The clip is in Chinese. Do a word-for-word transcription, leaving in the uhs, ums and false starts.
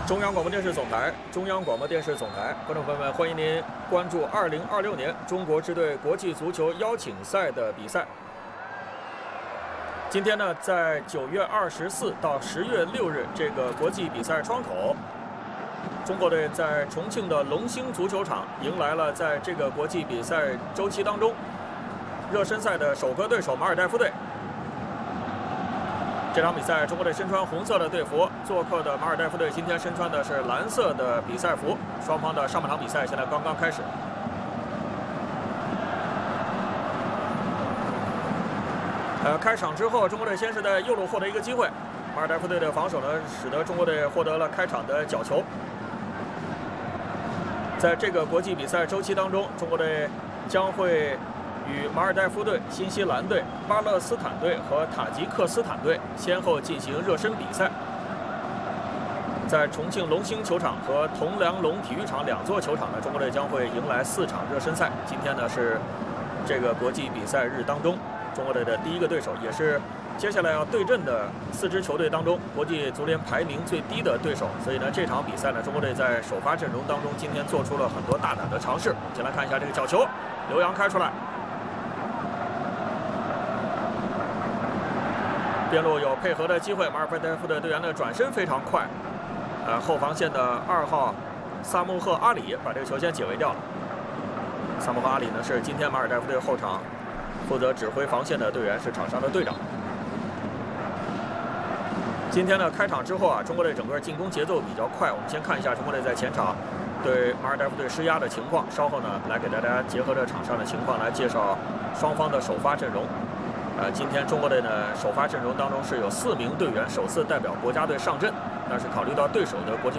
中央广播电视总台，中央广播电视总台，观众朋友们，欢迎您关注二零二六年中国支队国际足球邀请赛的比赛。今天呢，在九月二十四到十月六日这个国际比赛窗口，中国队在重庆的龙兴足球场迎来了在这个国际比赛周期当中热身赛的首个对手马尔代夫队。 这场比赛，中国队身穿红色的队服，做客的马尔代夫队今天身穿的是蓝色的比赛服。双方的上半场比赛现在刚刚开始。呃，开场之后，中国队先是在右路获得一个机会，马尔代夫队的防守呢，使得中国队获得了开场的角球。在这个国际比赛周期当中，中国队将会 与马尔代夫队、新西兰队、巴勒斯坦队和塔吉克斯坦队先后进行热身比赛。在重庆龙兴球场和铜梁龙体育场两座球场呢，中国队将会迎来四场热身赛。今天呢是这个国际比赛日当中，中国队的第一个对手，也是接下来要对阵的四支球队当中国际足联排名最低的对手。所以呢，这场比赛呢，中国队在首发阵容当中今天做出了很多大胆的尝试。先来看一下这个角球，刘洋开出来。 边路有配合的机会，马尔代夫的队员的转身非常快，呃，后防线的二号萨穆赫阿里把这个球先解围掉了。萨穆赫阿里呢是今天马尔代夫队后场负责指挥防线的队员，是场上的队长。今天呢开场之后啊，中国队整个进攻节奏比较快，我们先看一下中国队在前场对马尔代夫队施压的情况，稍后呢来给大家结合着场上的情况来介绍双方的首发阵容。 呃，今天中国队呢首发阵容当中是有四名队员首次代表国家队上阵，但是考虑到对手的国际